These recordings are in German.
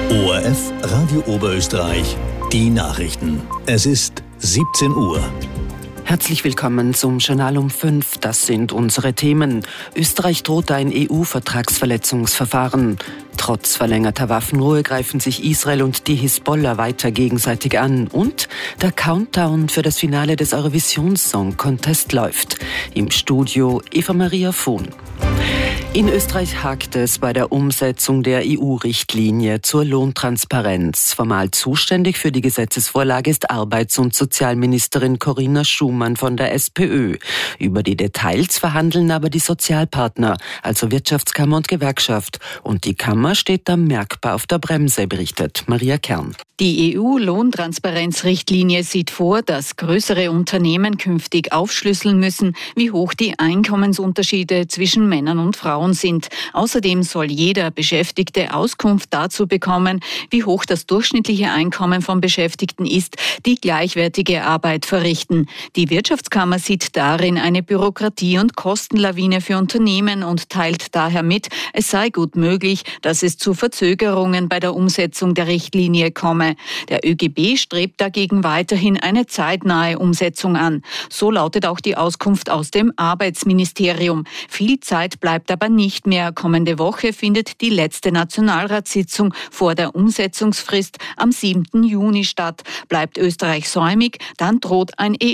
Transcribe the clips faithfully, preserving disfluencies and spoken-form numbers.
O R F Radio Oberösterreich, die Nachrichten. Es ist siebzehn Uhr. Herzlich willkommen zum Journal um fünf. Das sind unsere Themen. Österreich droht ein E U-Vertragsverletzungsverfahren. Trotz verlängerter Waffenruhe greifen sich Israel und die Hisbollah weiter gegenseitig an. Und der Countdown für das Finale des Eurovision Song Contest läuft. Im Studio Eva Maria Vohn. In Österreich hakt es bei der Umsetzung der E U-Richtlinie zur Lohntransparenz. Formal zuständig für die Gesetzesvorlage ist Arbeits- und Sozialministerin Corinna Schumann von der SPÖ. Über die Details verhandeln aber die Sozialpartner, also Wirtschaftskammer und Gewerkschaft. Und die Kammer steht da merkbar auf der Bremse, berichtet Maria Kern. Die E U-Lohntransparenzrichtlinie sieht vor, dass größere Unternehmen künftig aufschlüsseln müssen, wie hoch die Einkommensunterschiede zwischen Männern und Frauen sind. Außerdem soll jeder Beschäftigte Auskunft dazu bekommen, wie hoch das durchschnittliche Einkommen von Beschäftigten ist, die gleichwertige Arbeit verrichten. Die Wirtschaftskammer sieht darin eine Bürokratie- und Kostenlawine für Unternehmen und teilt daher mit, es sei gut möglich, dass es zu Verzögerungen bei der Umsetzung der Richtlinie komme. Der Ö G B strebt dagegen weiterhin eine zeitnahe Umsetzung an. So lautet auch die Auskunft aus dem Arbeitsministerium. Viel Zeit bleibt aber nicht mehr. Kommende Woche findet die letzte Nationalratssitzung vor der Umsetzungsfrist am siebten Juni statt. Bleibt Österreich säumig, dann droht ein E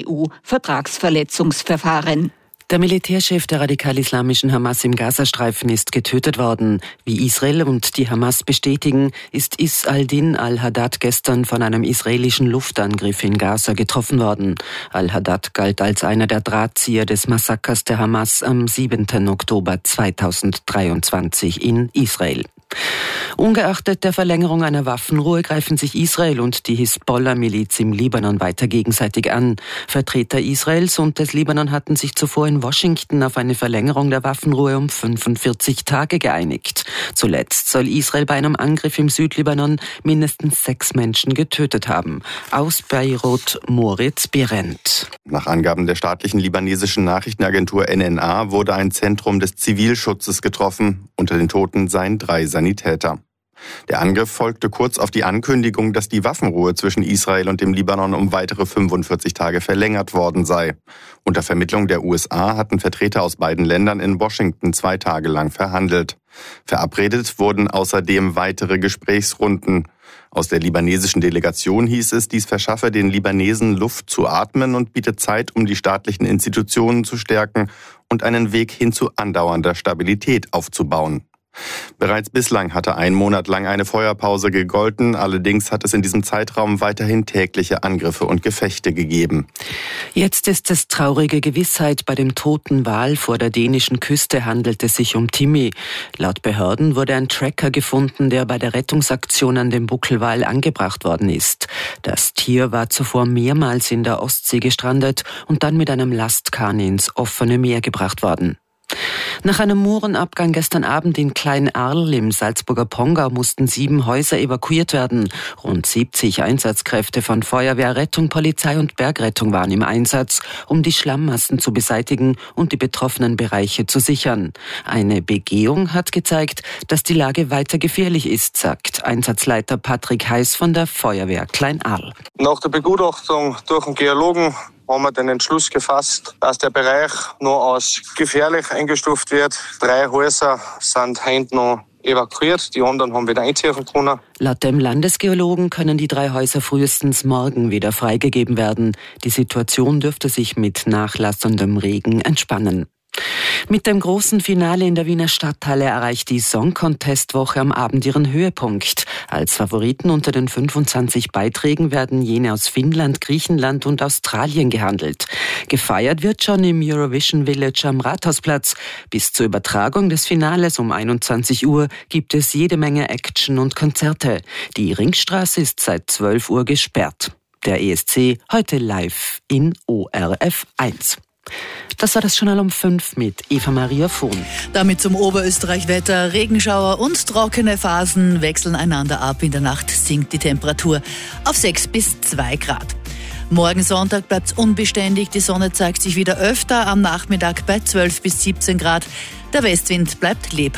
U-Vertragsverletzungsverfahren. Der Militärchef der radikal-islamischen Hamas im Gazastreifen ist getötet worden. Wie Israel und die Hamas bestätigen, ist Is al-Din al-Haddad gestern von einem israelischen Luftangriff in Gaza getroffen worden. Al-Haddad galt als einer der Drahtzieher des Massakers der Hamas am siebten Oktober zweitausenddreiundzwanzig in Israel. Ungeachtet der Verlängerung einer Waffenruhe greifen sich Israel und die Hisbollah-Miliz im Libanon weiter gegenseitig an. Vertreter Israels und des Libanon hatten sich zuvor in Washington auf eine Verlängerung der Waffenruhe um fünfundvierzig Tage geeinigt. Zuletzt soll Israel bei einem Angriff im Südlibanon mindestens sechs Menschen getötet haben. Aus Beirut Moritz Behrendt. Nach Angaben der staatlichen libanesischen Nachrichtenagentur N N A wurde ein Zentrum des Zivilschutzes getroffen. Unter den Toten seien drei Sanitäter. Der Angriff folgte kurz auf die Ankündigung, dass die Waffenruhe zwischen Israel und dem Libanon um weitere fünfundvierzig Tage verlängert worden sei. Unter Vermittlung der U S A hatten Vertreter aus beiden Ländern in Washington zwei Tage lang verhandelt. Verabredet wurden außerdem weitere Gesprächsrunden. Aus der libanesischen Delegation hieß es, dies verschaffe den Libanesen Luft zu atmen und bietet Zeit, um die staatlichen Institutionen zu stärken und einen Weg hin zu andauernder Stabilität aufzubauen. Bereits bislang hatte ein Monat lang eine Feuerpause gegolten, allerdings hat es in diesem Zeitraum weiterhin tägliche Angriffe und Gefechte gegeben. Jetzt ist es traurige Gewissheit. Bei dem toten Wal vor der dänischen Küste handelt es sich um Timmy. Laut Behörden wurde ein Tracker gefunden, der bei der Rettungsaktion an dem Buckelwal angebracht worden ist. Das Tier war zuvor mehrmals in der Ostsee gestrandet und dann mit einem Lastkahn ins offene Meer gebracht worden. Nach einem Moorenabgang gestern Abend in Klein-Arl im Salzburger Pongau mussten sieben Häuser evakuiert werden. Rund siebzig Einsatzkräfte von Feuerwehr, Rettung, Polizei und Bergrettung waren im Einsatz, um die Schlammmassen zu beseitigen und die betroffenen Bereiche zu sichern. Eine Begehung hat gezeigt, dass die Lage weiter gefährlich ist, sagt Einsatzleiter Patrick Heiß von der Feuerwehr Klein-Arl. Nach der Begutachtung durch den Geologen haben wir den Entschluss gefasst, dass der Bereich noch als gefährlich eingestuft wird. Drei Häuser sind heute noch evakuiert, die anderen haben wieder einziehen können. Laut dem Landesgeologen können die drei Häuser frühestens morgen wieder freigegeben werden. Die Situation dürfte sich mit nachlassendem Regen entspannen. Mit dem großen Finale in der Wiener Stadthalle erreicht die Song-Contest-Woche am Abend ihren Höhepunkt. Als Favoriten unter den fünfundzwanzig Beiträgen werden jene aus Finnland, Griechenland und Australien gehandelt. Gefeiert wird schon im Eurovision Village am Rathausplatz. Bis zur Übertragung des Finales um einundzwanzig Uhr gibt es jede Menge Action und Konzerte. Die Ringstraße ist seit zwölf Uhr gesperrt. Der E S C heute live in O R F eins. Das war das Journal um fünf mit Eva Maria Vohn. Damit zum Oberösterreich-Wetter. Regenschauer und trockene Phasen wechseln einander ab. In der Nacht sinkt die Temperatur auf sechs bis zwei Grad. Morgen Sonntag bleibt es unbeständig. Die Sonne zeigt sich wieder öfter. Am Nachmittag bei zwölf bis siebzehn Grad. Der Westwind bleibt lebhaft.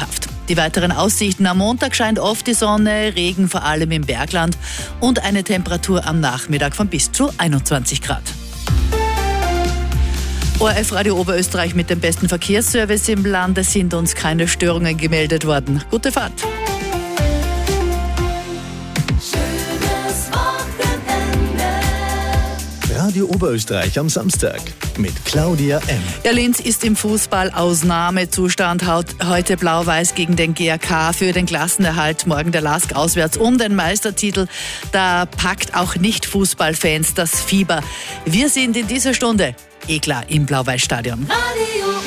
Die weiteren Aussichten: am Montag scheint oft die Sonne, Regen vor allem im Bergland und eine Temperatur am Nachmittag von bis zu einundzwanzig Grad. O R F Radio Oberösterreich mit dem besten Verkehrsservice im Land. Es sind uns keine Störungen gemeldet worden. Gute Fahrt. Schönes Wochenende. Radio Oberösterreich am Samstag mit Claudia M. Ja, Linz ist im Fußball Ausnahmezustand. Heute Blau-Weiß gegen den G A K für den Klassenerhalt. Morgen der Lask auswärts um den Meistertitel. Da packt auch Nicht-Fußballfans das Fieber. Wir sind in dieser Stunde eh klar im Blau-Weiß-Stadion. Radio